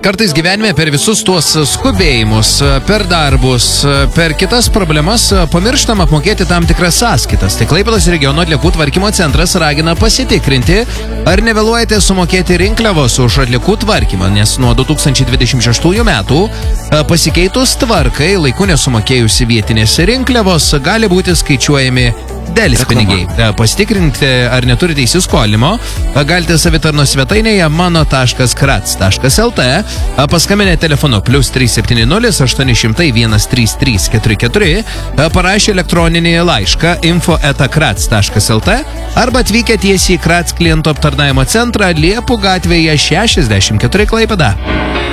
Kartais gyvenime per visus tuos skubėjimus, per darbus, per kitas problemas pamirštam apmokėti tam tikras sąskaitas. Tai Klaipėdos regiono atliekų tvarkymo centras ragina pasitikrinti, ar nevėluojate sumokėti rinkliavos už atliekų tvarkymą, nes nuo 2026 metų pasikeitus tvarkai laiku nesumokėjusi vietinės rinkliavos gali būti skaičiuojami delspinigiai. Pasitikrinti, ar neturite įsiskolimo, galite savitarnos svetainėje mano.krats.lt, paskambinę telefonu +370 800 13344, parašę elektroninį laišką info@krats.lt arba atvykę tiesiai į Krats klientų aptarnavimo centrą Liepų gatvėje 64 Klaipėda.